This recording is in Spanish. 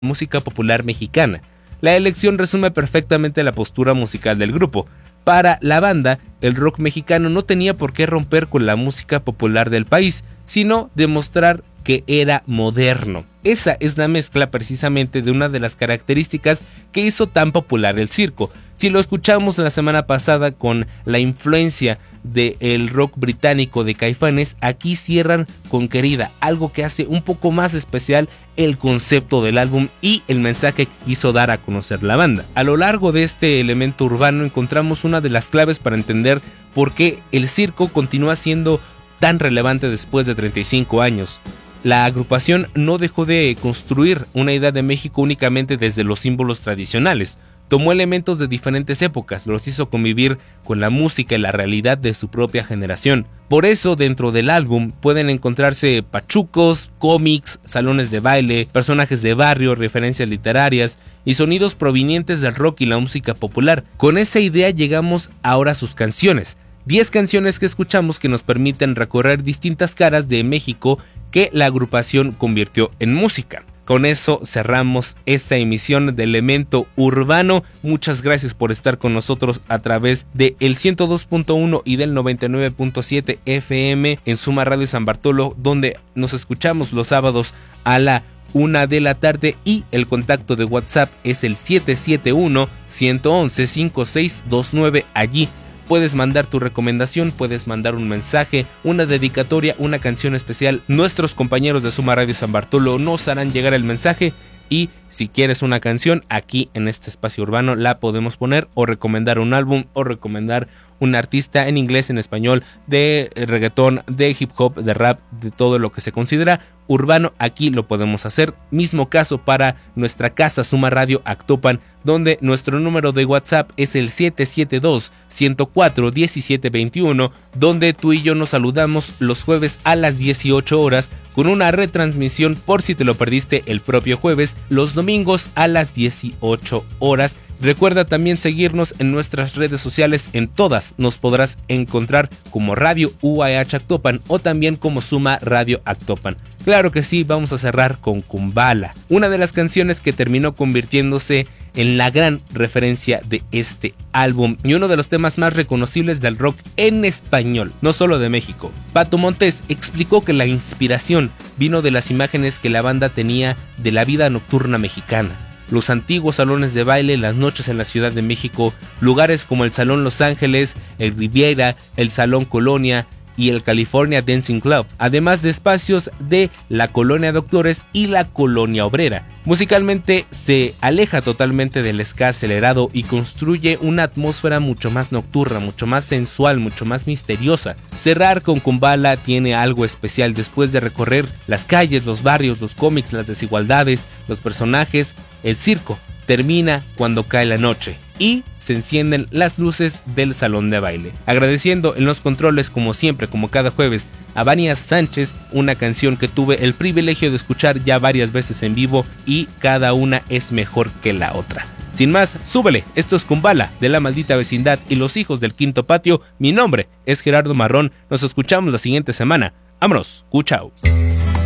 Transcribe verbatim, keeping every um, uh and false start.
música popular mexicana. La elección resume perfectamente la postura musical del grupo. Para la banda, el rock mexicano no tenía por qué romper con la música popular del país, sino demostrar que era moderno. Esa es la mezcla precisamente de una de las características que hizo tan popular el circo. Si lo escuchamos la semana pasada con la influencia del rock británico de Caifanes, aquí cierran con Querida, algo que hace un poco más especial el concepto del álbum y el mensaje que quiso dar a conocer la banda. A lo largo de este elemento urbano encontramos una de las claves para entender por qué el circo continúa siendo tan relevante después de treinta y cinco años. La agrupación no dejó de construir una idea de México únicamente desde los símbolos tradicionales. Tomó elementos de diferentes épocas, los hizo convivir con la música y la realidad de su propia generación. Por eso, dentro del álbum pueden encontrarse pachucos, cómics, salones de baile, personajes de barrio, referencias literarias y sonidos provenientes del rock y la música popular. Con esa idea llegamos ahora a sus canciones. diez canciones que escuchamos que nos permiten recorrer distintas caras de México que la agrupación convirtió en música. Con eso cerramos esta emisión de Elemento Urbano. Muchas gracias por estar con nosotros a través de el ciento dos punto uno y del noventa y nueve punto siete F M en Suma Radio San Bartolo, donde nos escuchamos los sábados a la una de la tarde, y el contacto de WhatsApp es el siete siete uno, uno uno uno, cinco seis dos nueve. Allí puedes mandar tu recomendación, puedes mandar un mensaje, una dedicatoria, una canción especial. Nuestros compañeros de Suma Radio San Bartolo nos harán llegar el mensaje, y si quieres una canción, aquí en este espacio urbano la podemos poner, o recomendar un álbum, o recomendar un artista en inglés, en español, de reggaetón, de hip hop, de rap, de todo lo que se considera urbano. Aquí lo podemos hacer. Mismo caso para nuestra casa Suma Radio Actopan, donde nuestro número de WhatsApp es el siete siete dos, uno cero cuatro, uno siete dos uno, donde tú y yo nos saludamos los jueves a las dieciocho horas, con una retransmisión por si te lo perdiste el propio jueves, los domingos a las dieciocho horas. Recuerda también seguirnos en nuestras redes sociales, en todas nos podrás encontrar como Radio U A H Actopan o también como Suma Radio Actopan. Claro que sí, vamos a cerrar con Kumbala, una de las canciones que terminó convirtiéndose en la gran referencia de este álbum y uno de los temas más reconocibles del rock en español, no solo de México. Pato Montés explicó que la inspiración vino de las imágenes que la banda tenía de la vida nocturna mexicana. Los antiguos salones de baile, las noches en la Ciudad de México, lugares como el Salón Los Ángeles, el Riviera, el Salón Colonia y el California Dancing Club, además de espacios de la Colonia Doctores y la Colonia Obrera. Musicalmente se aleja totalmente del ska acelerado y construye una atmósfera mucho más nocturna, mucho más sensual, mucho más misteriosa. Cerrar con Kumbala tiene algo especial después de recorrer las calles, los barrios, los cómics, las desigualdades, los personajes. El circo termina cuando cae la noche y se encienden las luces del salón de baile. Agradeciendo en los controles, como siempre, como cada jueves, a Vania Sánchez, una canción que tuve el privilegio de escuchar ya varias veces en vivo y cada una es mejor que la otra. Sin más, súbele, esto es Kumbala de La Maldita Vecindad y Los Hijos del Quinto Patio. Mi nombre es Gerardo Marrón, nos escuchamos la siguiente semana. ¡Vámonos! ¡Cuchao!